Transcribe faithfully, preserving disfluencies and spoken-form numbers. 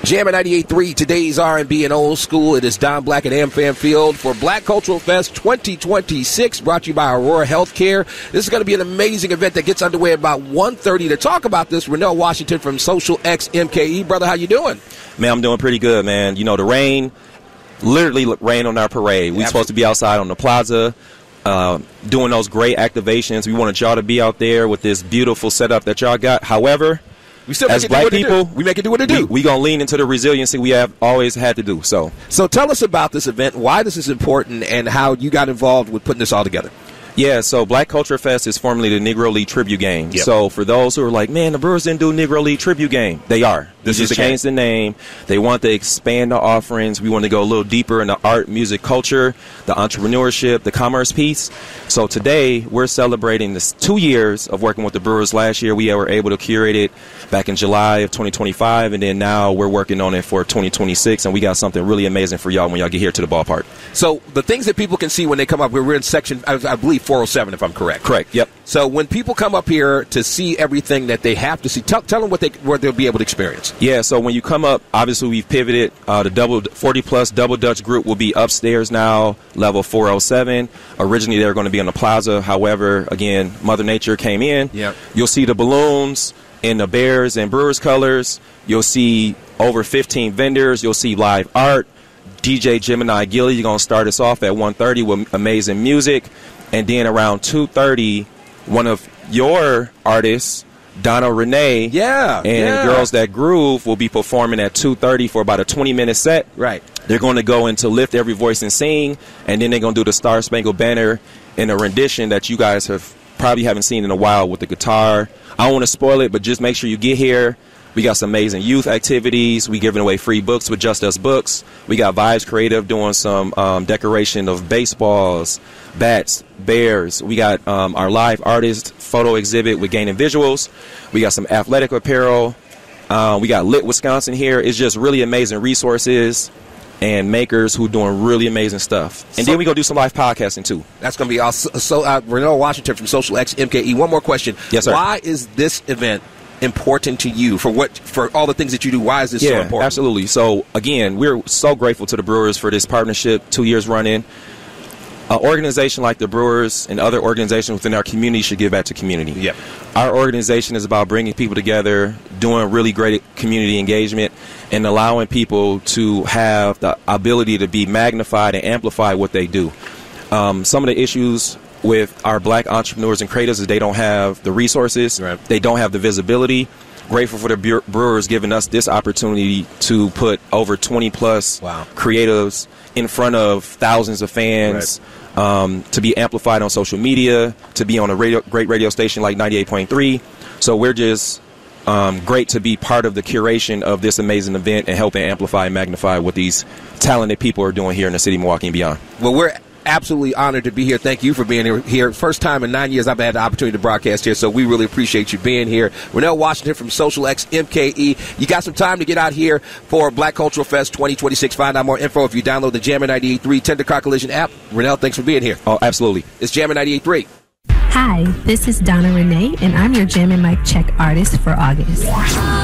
Jammin' ninety-eight point three, today's R and B and old school. It is Don Black at AmFam Field for Black Cultural Fest twenty twenty-six, brought to you by Aurora Healthcare. This is going to be an amazing event that gets underway at about one thirty. To talk about this, Renell Washington from Social X M K E. Brother, how you doing? Man, I'm doing pretty good, man. You know, the rain, literally rain on our parade. We're supposed to be outside on the plaza, uh, doing those great activations. We wanted y'all to be out there with this beautiful setup that y'all got. However, we still as black people, we make it do what it do. We, we gonna lean into the resiliency we have always had to do. So, so tell us about this event, why this is important, and how you got involved with putting this all together. Yeah, so Black Culture Fest is formerly the Negro League Tribute Game. Yep. So for those who are like, man, the Brewers didn't do Negro League Tribute Game, they are. This we is just the changed the name. They want to expand the offerings. We want to go a little deeper into art, music, culture, the entrepreneurship, the commerce piece. So today we're celebrating this two years of working with the Brewers. Last year we were able to curate it back in July of twenty twenty-five, and then now we're working on it for twenty twenty-six, and we got something really amazing for y'all when y'all get here to the ballpark. So the things that people can see when they come up, we're in section, I, I believe, four oh seven, if I'm correct. Correct, yep. So when people come up here to see everything that they have to see, tell, tell them what, they, what they'll be able to experience. Yeah, so when you come up, obviously we've pivoted. Uh, the double forty-plus Double Dutch group will be upstairs now, level four oh seven. Originally they were going to be on the plaza. However, again, Mother Nature came in. Yep. You'll see the balloons in the Bears and Brewers colors. You'll see over fifteen vendors. You'll see live art. D J Gemini Gilly, you're going to start us off at one thirty with amazing music. And then around two thirty, one of your artists, Donna Renee, yeah, and yeah. Girls That Groove will be performing at two thirty for about a twenty-minute set. Right. They're going to go into Lift Every Voice and Sing, and then they're going to do the Star Spangled Banner in a rendition that you guys have probably haven't seen in a while with the guitar. I don't want to spoil it, but just make sure you get here. We got some amazing youth activities. We giving away free books with Just Us Books. We got Vibes Creative doing some um, decoration of baseballs, bats, bears. We got um, our live artist photo exhibit with Gaining Visuals. We got some athletic apparel. Uh, we got Lit Wisconsin here. It's just really amazing resources and makers who doing really amazing stuff. And so, then we go do some live podcasting too. That's going to be awesome. So, uh, Renell Washington from Social X M K E. One more question. Yes, sir. Why is this event important to you for what for all the things that you do? Why is this yeah, so important? Absolutely. So again, we're so grateful to the Brewers for this partnership, two years running. An organization like the Brewers and other organizations within our community should give back to community. Yep. Our organization is about bringing people together, doing really great community engagement, and allowing people to have the ability to be magnified and amplify what they do. Um, some of the issues with our black entrepreneurs and creators is they don't have the resources, right. They don't have the visibility. Grateful for the Brewers giving us this opportunity to put over twenty plus wow. creatives in front of thousands of fans, right. um, to be amplified on social media, to be on a radio, great radio station like ninety-eight point three. So we're just um, great to be part of the curation of this amazing event and helping amplify and magnify what these talented people are doing here in the city of Milwaukee and beyond. Well, we're absolutely honored to be here. Thank you for being here. First time in nine years I've had the opportunity to broadcast here, so we really appreciate you being here. Renell Washington from Social X M K E. You got some time to get out here for Black Cultural Fest twenty twenty-six. Find out more info if you download the Jammin' ninety-eight point three Tender Car Collision app. Renell, thanks for being here. Oh, absolutely. It's Jammin' ninety-eight point three. Hi, this is Donna Renee, and I'm your Jammin' Mic Check artist for August.